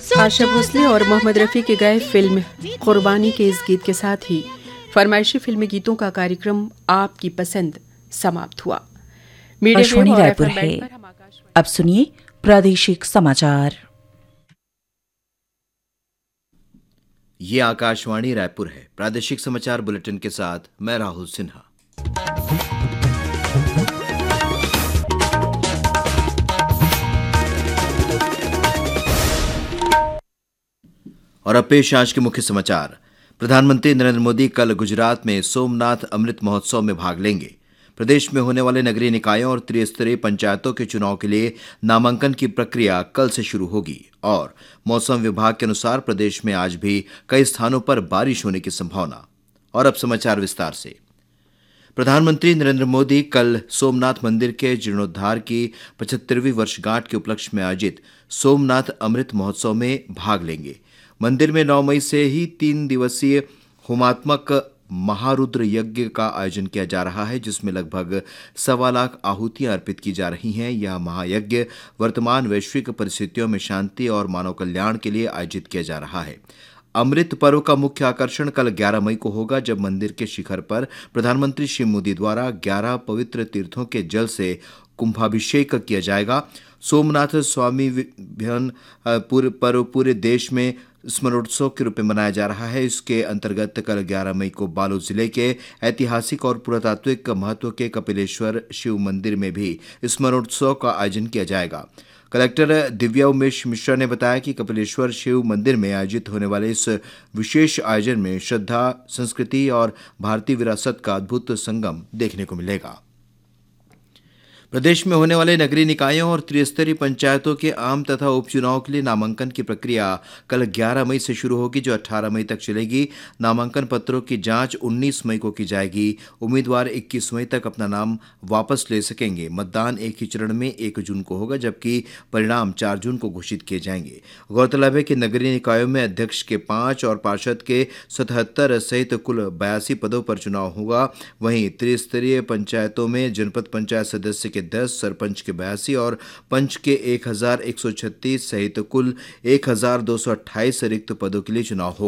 आशा भोसले और मोहम्मद रफ़ी के गाए फिल्म कुर्बानी के इस गीत के साथ ही फरमाइशी फिल्मी गीतों का कार्यक्रम आपकी पसंद समाप्त हुआ। आकाशवाणी रायपुर है। अब सुनिए प्रादेशिक समाचार। ये आकाशवाणी रायपुर है। प्रादेशिक समाचार बुलेटिन के साथ मैं राहुल सिन्हा। और अब पेश आज के मुख्य समाचार। प्रधानमंत्री नरेंद्र मोदी कल गुजरात में सोमनाथ अमृत महोत्सव में भाग लेंगे। प्रदेश में होने वाले नगरीय निकायों और त्रिस्तरीय पंचायतों के चुनाव के लिए नामांकन की प्रक्रिया कल से शुरू होगी और मौसम विभाग के अनुसार प्रदेश में आज भी कई स्थानों पर बारिश होने की संभावना। और अब समाचार विस्तार से। प्रधानमंत्री नरेंद्र मोदी कल सोमनाथ मंदिर के जीर्णोद्धार की 75वीं वर्षगांठ के उपलक्ष्य में आयोजित सोमनाथ अमृत महोत्सव में भाग लेंगे। मंदिर में 9 मई से ही 3 दिवसीय होमात्मक महारुद्र यज्ञ का आयोजन किया जा रहा है, जिसमें लगभग 1.25 लाख आहुतियां अर्पित की जा रही हैं। यह महायज्ञ वर्तमान वैश्विक परिस्थितियों में शांति और मानव कल्याण के लिए आयोजित किया जा रहा है। अमृत पर्व का मुख्य आकर्षण कल 11 मई को होगा, जब मंदिर के शिखर पर प्रधानमंत्री श्री मोदी द्वारा 11 पवित्र तीर्थों के जल से कुंभाभिषेक किया जाएगा। सोमनाथ स्वामी विभिन्न पर्व पूरे देश में स्मरणोत्सव के रूप में मनाया जा रहा है। इसके अंतर्गत कल 11 मई को बालोद जिले के ऐतिहासिक और पुरातात्विक महत्व के कपिलेश्वर शिव मंदिर में भी स्मरणोत्सव का आयोजन किया जाएगा। कलेक्टर दिव्या उमेश मिश्रा ने बताया कि कपिलेश्वर शिव मंदिर में आयोजित होने वाले इस विशेष आयोजन में श्रद्धा, संस्कृति और भारतीय विरासत का अद्भुत संगम देखने को मिलेगा। प्रदेश में होने वाले नगरीय निकायों और त्रिस्तरीय पंचायतों के आम तथा उपचुनाव के लिए नामांकन की प्रक्रिया कल 11 मई से शुरू होगी, जो 18 मई तक चलेगी। नामांकन पत्रों की जांच 19 मई को की जाएगी। उम्मीदवार 21 मई तक अपना नाम वापस ले सकेंगे। मतदान एक ही चरण में 1 जून को होगा, जबकि परिणाम 4 जून को घोषित किए जाएंगे। गौरतलब है कि नगरीय निकायों में अध्यक्ष के 5 और पार्षद के 77 सहित कुल 82 पदों पर चुनाव होगा। वहीं त्रिस्तरीय पंचायतों में जनपद पंचायत सदस्य के 10, सरपंच के 82 और पंच के 1136 सहित कुल 1228 रिक्त पदों के लिए चुनाव होगा।